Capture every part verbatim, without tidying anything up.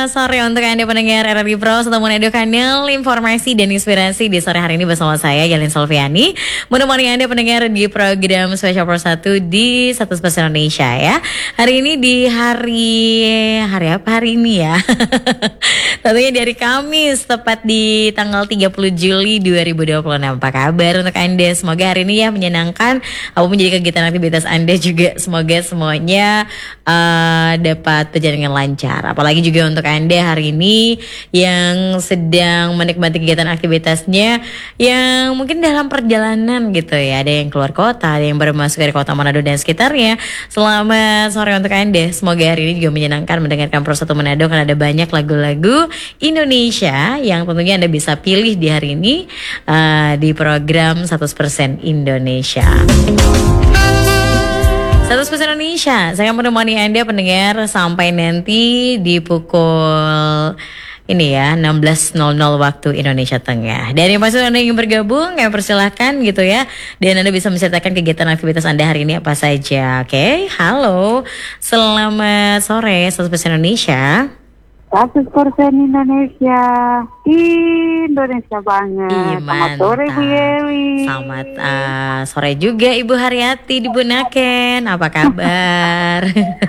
Selamat sore untuk Anda pendengar R R I Pro Satu Manado, kanal informasi dan inspirasi di sore hari ini bersama saya Yalin Solviani, menemani Anda pendengar di program Spesial Pro Satu di Satu Spesial Indonesia ya. Hari ini di hari hari apa hari ini ya? Tentunya dari Kamis, tepat di tanggal tiga puluh Juli dua ribu dua puluh enam. Apa kabar untuk Anda? Semoga hari ini ya menyenangkan apapun menjadi kegiatan aktivitas Anda juga. Semoga semuanya uh, dapat berjalan dengan lancar. Apalagi juga untuk Anda hari ini yang sedang menikmati kegiatan aktivitasnya, yang mungkin dalam perjalanan gitu ya. Ada yang keluar kota, ada yang baru masuk dari kota Manado dan sekitarnya. Selamat sore untuk Anda. Semoga hari ini juga menyenangkan mendengarkan Pro Satu Manado, karena ada banyak lagu-lagu Indonesia yang tentunya Anda bisa pilih di hari ini uh, di program seratus persen Indonesia. seratus persen Indonesia, saya akan menemani Anda pendengar sampai nanti di pukul ini ya enam belas nol nol waktu Indonesia Tengah. Dan yang pasti Anda ingin bergabung, kami persilahkan gitu ya. Dan Anda bisa menceritakan kegiatan aktivitas Anda hari ini apa saja. Oke, okay? Halo, selamat sore seratus persen Indonesia. seratus persen Indonesia, Indonesia banget. Ih, selamat sore Bu Yeli. Selamat uh, sore juga Ibu Haryati di Bunaken. Apa kabar?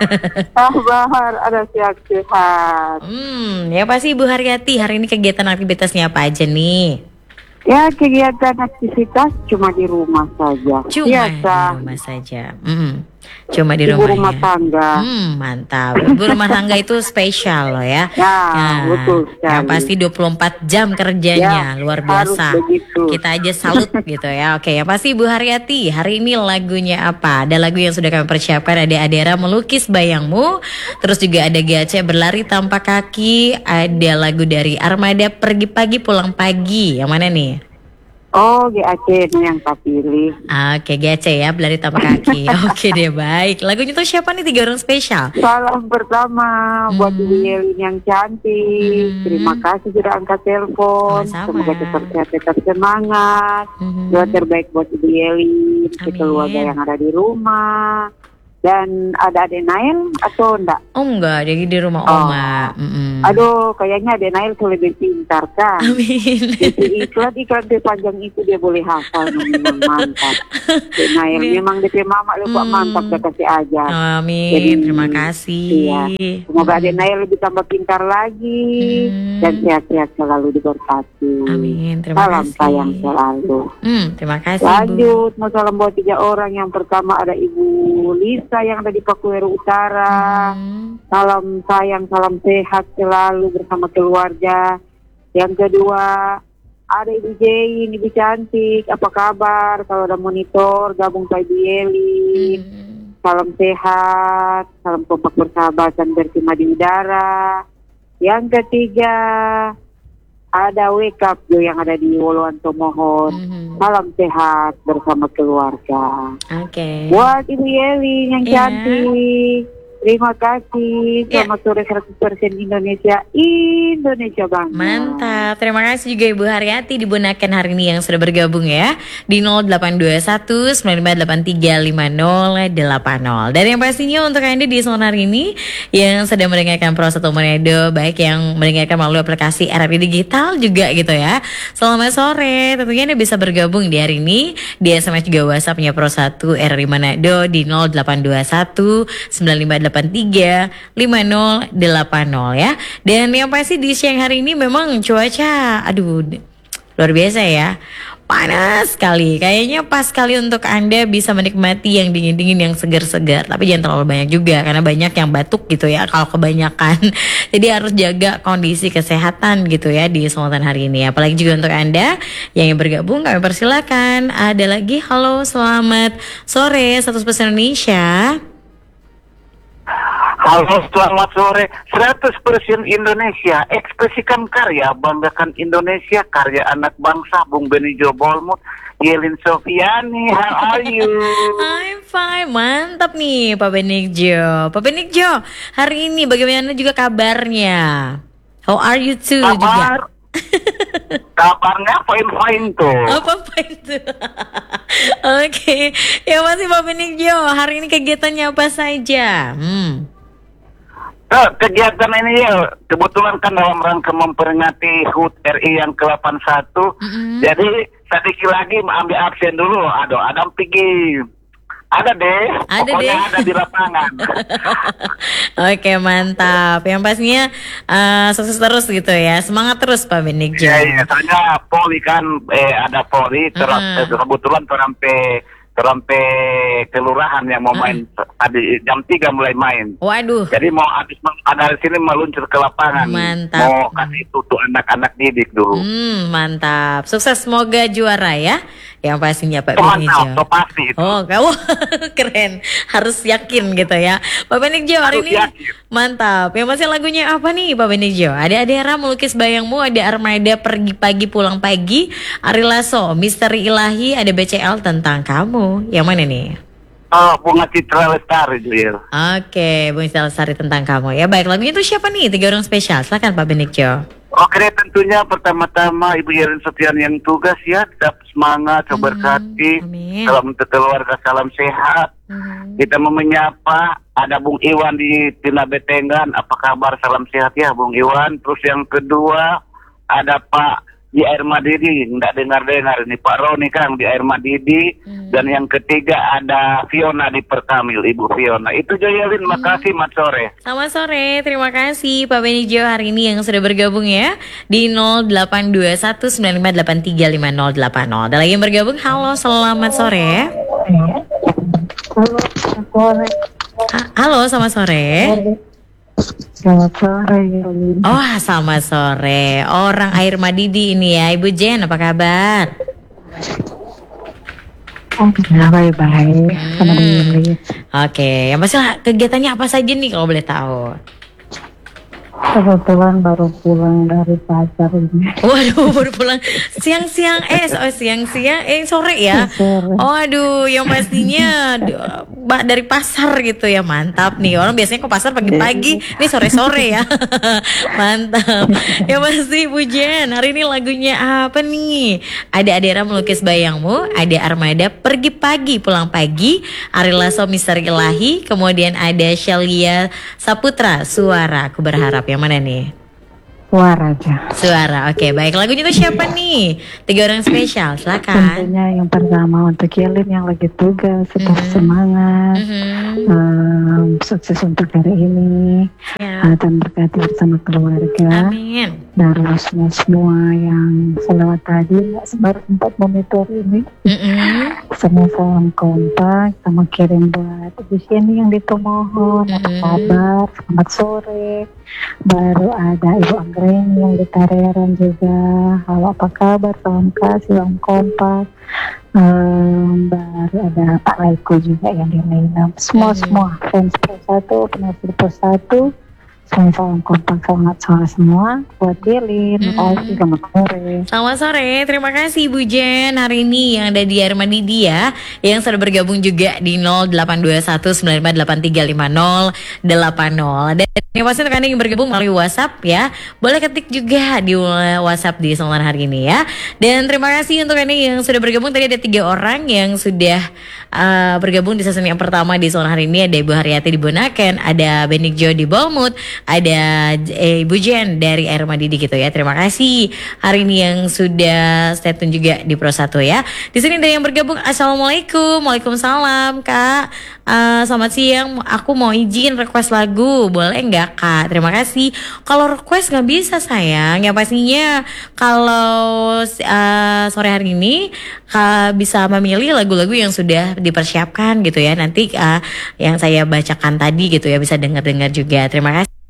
Kabar ada sehat-sehat. Hmm, ya pasti Ibu Haryati hari ini kegiatan aktivitasnya apa aja nih? Ya, kegiatan aktivitas cuma di rumah saja. Cuma Biasa. di rumah saja. Mm. Cuma di Ibu rumah, rumah ya. tangga. Hmm, mantap. Ibu rumah tangga itu spesial loh ya. Ya, nah, betul sekali. yang pasti dua puluh empat jam kerjanya, Ya, luar biasa. harus begitu. Kita aja salut gitu ya. Oke, ya pasti Ibu Haryati, hari ini lagunya apa? Ada lagu yang sudah kami persiapkan, ada Adera Melukis Bayangmu, terus juga ada G A C Berlari Tanpa Kaki, ada lagu dari Armada Pergi Pagi Pulang Pagi. Yang mana nih? Oh, G A C yang tak pilih. Oke, G A C ya, Berlari Tanpa Kaki. Oke deh, baik. Lagunya tuh siapa nih, tiga orang spesial? Salam pertama hmm. buat Ibu Yelin yang cantik. Hmm. Terima kasih sudah angkat telepon. Sama-sama. Semoga tetap sehat, tetap semangat. Hmm. Doa terbaik buat Ibu Yelin, keluarga yang ada di rumah. Dan ada Ade Nail atau enggak? Oh enggak, dia di rumah oh. Oma. Mm-mm. Aduh, kayaknya Ade Nail tuh lebih pintar kan. Amin. Jadi iklan-iklan panjang itu dia boleh hafal, memang mantap. Ade Nail memang D P mama lupa hmm. mantap, dia kasih ajar. Amin. Jadi, terima kasih. Iya. Semoga hmm. Ade Nail lebih tambah pintar lagi hmm. dan sehat-sehat selalu diberkati. Amin. Terima salam kasih. Salam sayang selalu. Hmm, terima kasih. Lanjut, mau salam buat tiga orang. Yang pertama ada Ibu Lisa yang ada di Pakuero Utara. Hmm. Salam sayang, salam sehat selalu bersama keluarga. Yang kedua ada Ibu Jane, Ibu cantik, apa kabar? Kalau ada monitor gabung Pak Ibu Yeli. Hmm. Salam sehat, salam kompak bersahabatan bersama di udara. Yang ketiga ada Wake Up Jo yang ada di Woluan Tomohon. Mm-hmm. Salam sehat bersama keluarga. Oke. Okay. Buat Ibu Yeli yang yeah. cantik, terima kasih. Selamat yeah. sore seratus persen Indonesia, Indonesia banget. Mantap. Terima kasih juga Ibu Haryati di Bunaken hari ini yang sudah bergabung ya di nol delapan dua satu sembilan lima delapan tiga lima nol delapan nol. Dan yang pastinya untuk Anda di sore hari ini yang sedang mendengarkan Pro Satu Manado, baik yang mendengarkan melalui aplikasi R R I Digital juga gitu ya. Selamat sore. Tentunya Anda bisa bergabung di hari ini di S M S juga WhatsApp-nya Pro Satu R R I Manado di nol delapan dua satu sembilan lima delapan tiga lima nol delapan nol ya. Dan yang pasti di siang hari ini memang cuaca aduh luar biasa ya. Panas sekali. Kayaknya pas sekali untuk Anda bisa menikmati yang dingin-dingin, yang segar-segar. Tapi jangan terlalu banyak juga, karena banyak yang batuk gitu ya kalau kebanyakan. Jadi harus jaga kondisi kesehatan gitu ya di kesempatan hari ini. Apalagi juga untuk Anda yang bergabung, kami persilakan. Ada lagi, halo selamat sore seratus persen Indonesia. Halo, selamat sore. seratus persen Indonesia, ekspresikan karya, banggakan Indonesia, karya anak bangsa. Bung Benijo Bolmut, Yelin Sofiani, how are you? I'm fine, mantap nih Pak Benigjo. Pak Benigjo, hari ini bagaimana juga kabarnya? How are you too? Kabar, juga? Kabarnya fine-fine tuh. Apa fine tuh? Oke, okay. Ya masih Pak Benigjo, hari ini kegiatannya apa saja? Hmm. Oh, kegiatan ini ya kebetulan kan dalam rangka memperingati H U T R I yang ke delapan puluh satu. Mm-mm. Jadi sedikit lagi ambil absen dulu. Aduh, Adam pergi. Ada deh. Ada Pokoknya deh. ada di lapangan. Oke, mantap. Yang pastinya eh, sukses terus gitu ya. Semangat terus Pak Benigjo. Iya, iya. Soalnya poli kan eh, ada poli. Ter- Mm-mm. Kebetulan sampai sampai kelurahan yang mau main tadi jam tiga mulai main. Waduh. Jadi mau habis ada di sini meluncur ke lapangan. Mantap. Mau kasih itu tuh anak-anak didik dulu. Hmm, mantap. Sukses, semoga juara ya. Yang pastinya Pak Itu mantap, Benigjo. itu pasti itu. Oh, kamu keren. Harus yakin gitu ya. Pak Benigjo hari Harus ini yakin. mantap. Yang masih lagunya apa nih Pak Benigjo? Ada Adera melukis bayangmu, ada Armada pergi pagi pulang pagi, Ari Lasso, Misteri Ilahi, ada B C L tentang kamu. Yang mana nih? Oh, Bunga Citra Lestari, Juil. Oke, Bung Sari tentang kamu ya. Baik, lagunya itu siapa nih? Tiga orang spesial. Silakan Pak Benigjo. Oke, tentunya pertama-tama Ibu Yerin Sofian yang tugas ya, tetap semangat, coba berkati, amin. salam untuk keluarga, salam sehat. Hmm. Kita mau menyapa, ada Bung Iwan di Tina Betengan, apa kabar, salam sehat ya Bung Iwan. Terus yang kedua, ada Pak di Air Madidi, nggak dengar-dengar ini Pak Roni Kang di Air Madidi. Hmm. Dan yang ketiga ada Fiona di Perkamil, Ibu Fiona. Itu Joyelin, makasih, mat sore. Selamat sore, terima kasih Pak Benigjo hari ini yang sudah bergabung ya di nol delapan dua satu sembilan lima delapan tiga lima nol delapan nol. Ada lagi yang bergabung, halo selamat sore. Halo, selamat sore. Ha- Halo selamat sore. Selamat sore, Yolin. Oh selamat sore, orang Air Madidi ini ya Ibu Jen, apa kabar? Oh, baik-baik. Sama Hmm. Yolin. Oke, yang pasti lah, kegiatannya apa saja nih kalau boleh tahu? Kebetulan baru pulang dari pasar ini. Waduh, baru pulang siang-siang, eh so- siang-siang, eh sore ya. Sore. Oh, aduh, yang pastinya d- ba- dari pasar gitu ya, mantap nih. Orang biasanya ke pasar pagi-pagi, ini sore-sore ya, mantap. Yang pasti Bu Jen, hari ini lagunya apa nih? Ada Adera melukis bayangmu, ada Armada pergi pagi pulang pagi, Ari Lasso Misteri Ilahi, kemudian ada Shelia Saputra Suara. Aku berharap yang mana nih? Suara aja. Suara, oke baik. Lagunya itu siapa nih? Tiga orang spesial, silakan. Tentunya yang pertama untuk Yolin yang lagi tugas, tetap Mhm. semangat. Mhm. Um, sukses untuk hari ini. Ya. Uh, dan berkati bersama keluarga. Amin. Dan semua semua yang selewat tadi nggak sebar empat monitor ini. Mm-mm. Semua salam kompak sama kirim buat Ibu Sheni yang di Tomohon. Apa Mm-mm. kabar? Selamat sore. Baru ada Ibu Anggreni yang di Tareran juga. Halo, apa kabar? Salam kasih, salam kompak. Um, baru ada Pak Laiko juga yang di Lainam. Semua Mm-mm. semua fans Pro satu, penasir Pro satu. Saya salam kompak, selamat sore semua. Buat Yelin, Mm-mm. makasih, selamat sore. Selamat sore, terima kasih Bu Jen hari ini yang ada di Air Madidi ya, yang sudah bergabung juga di nol delapan dua satu sembilan lima delapan tiga lima nol delapan nol. Dan yang pasti untuk Anda yang bergabung melalui WhatsApp ya, boleh ketik juga di WhatsApp di Songan hari ini ya. Dan terima kasih untuk Anda yang sudah bergabung, tadi ada tiga orang yang sudah uh, bergabung di season yang pertama di Songan hari ini. Ada Ibu Haryati di Bonaken, ada Benigjo di Bolmut, ada eh, Ibu Jen dari Air Madidi gitu ya. Terima kasih hari ini yang sudah stay tune juga di Pro satu ya. Di sini ada yang bergabung. Assalamualaikum. Waalaikumsalam Kak. Uh, selamat siang. Aku mau izin request lagu. Boleh nggak Kak? Terima kasih. Kalau request nggak bisa sayang. Yang pastinya kalau uh, sore hari ini Kak bisa memilih lagu-lagu yang sudah dipersiapkan gitu ya. Nanti uh, yang saya bacakan tadi gitu ya bisa dengar-dengar juga. Terima kasih.